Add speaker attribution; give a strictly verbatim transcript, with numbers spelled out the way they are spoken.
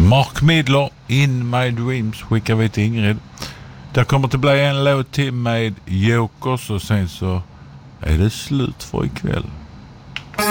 Speaker 1: Mark Midler, In My Dreams, skickar vi till Ingrid. Där kommer att bli en låt till med Jokers och sen så är det slut för ikväll.